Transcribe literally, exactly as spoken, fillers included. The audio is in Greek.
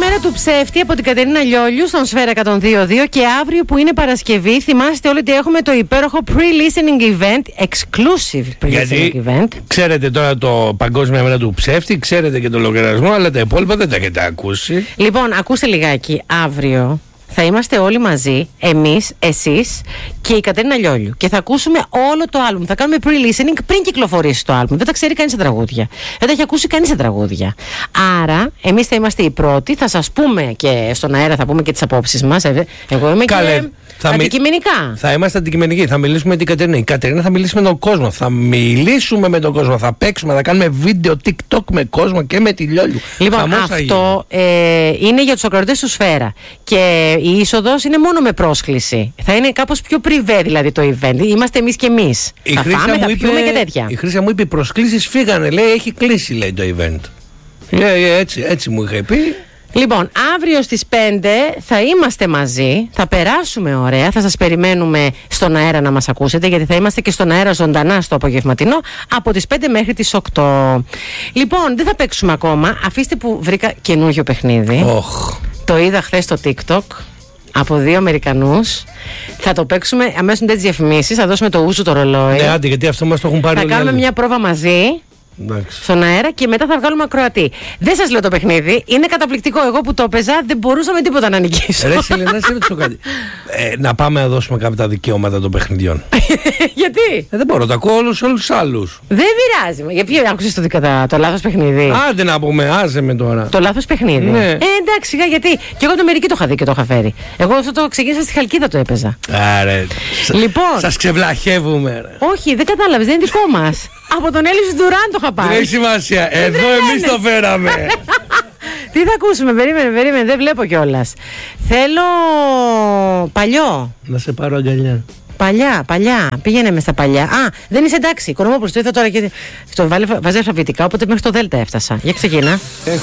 μέρα του ψεύτη από την Κατερίνα Λιόλιου στον Σφαίρα εκατόν δύο κόμμα δύο. Και αύριο που είναι Παρασκευή, θυμάστε όλοι ότι έχουμε το υπέροχο pre-listening event, exclusive pre-listening event. Ξέρετε τώρα το Παγκόσμια Μέρα του Ψεύτη, ξέρετε και το λογαριασμό, αλλά τα υπόλοιπα δεν τα έχετε ακούσει. Λοιπόν, ακούστε λιγάκι. Αύριο θα είμαστε όλοι μαζί, εμείς, εσείς και η Κατερίνα Λιόλιου. Και θα ακούσουμε όλο το άλμπουμ. Θα κάνουμε pre-listening πριν κυκλοφορήσει το άλμπουμ. Δεν τα ξέρει κανείς τα τραγούδια. Δεν τα έχει ακούσει κανείς τα τραγούδια. Άρα, εμείς θα είμαστε οι πρώτοι. Θα σας πούμε και στον αέρα, θα πούμε και τις απόψεις μας. Εγώ είμαι Καλέ. και... Θα αντικειμενικά. Μι... Θα είμαστε αντικειμενικοί. Θα μιλήσουμε με την Κατερίνα. Η Κατερίνα θα μιλήσει με τον κόσμο. Θα μιλήσουμε με τον κόσμο. Θα παίξουμε, θα κάνουμε βίντεο TikTok με κόσμο και με τη Λιόλιου. Λοιπόν, Χαμός αυτό ε, είναι για τους ακροατές του Σφαίρα. Και η είσοδος είναι μόνο με πρόσκληση. Θα είναι κάπως πιο πριβέ δηλαδή το event. Είμαστε εμείς και εμείς. Η θα φάμε, θα είπε, πιούμε και τέτοια. Η Χρύσα μου είπε: οι προσκλήσεις φύγανε. Λέει: έχει κλείσει, λέει, το event. Yeah, yeah, έτσι, έτσι μου είχε πει. Λοιπόν, αύριο στις πέντε θα είμαστε μαζί, θα περάσουμε ωραία, θα σας περιμένουμε στον αέρα να μας ακούσετε, γιατί θα είμαστε και στον αέρα ζωντανά στο απογευματινό από τις πέντε μέχρι τις οκτώ. Λοιπόν, δεν θα παίξουμε ακόμα, αφήστε που βρήκα καινούργιο παιχνίδι. Oh. Το είδα χθες στο TikTok από δύο Αμερικανούς. Θα το παίξουμε αμέσως με τις διαφημίσεις, θα δώσουμε το ούσου το ρολόι. Ναι, άντε, γιατί αυτό μας το έχουν πάρει. Θα κάνουμε μια πρόβα μαζί. Εντάξει. Στον αέρα και μετά θα βγάλουμε ακροατή. Δεν σας λέω το παιχνίδι, είναι καταπληκτικό. Εγώ που το έπαιζα δεν μπορούσα με τίποτα να νικήσω. Ρε Σελένα, σε ρωτήσω κάτι. Ε, να πάμε να δώσουμε κάποια δικαιώματα των παιχνιδιών. Γιατί? Ε, δεν μπορώ, τα ακούω όλους τους άλλους. Δεν πειράζει. Για ποιο άκουσες το, το, το λάθος παιχνίδι? Άντε να πούμε, άσε με τώρα. Το λάθος παιχνίδι. Ναι. Ε, εντάξει, γιατί. Και εγώ το μερική το είχα δει και το είχα φέρει. Εγώ αυτό το ξεκίνησα στη Χαλκίδα το έπαιζα. Άρε. Λοιπόν. Σας ξεβλαχεύουμε, ρε. Όχι, δεν κατάλαβες, δεν είναι δικό μας. Από τον Έλλη Ντουράν το είχα πάρει. Δεν έχει σημασία. Εδώ εμείς το φέραμε. Τι θα ακούσουμε, περίμενε, περίμενε, δεν βλέπω κιόλας. Θέλω παλιό. Να σε πάρω αγκαλιά. Παλιά, παλιά. Πήγαινε με στα παλιά. Α, δεν είσαι εντάξει. Οικονομόπουλος, το είδα τώρα και το βάζε αλφαβητικά, οπότε μέχρι το Δέλτα έφτασα. Για ξεκίνα.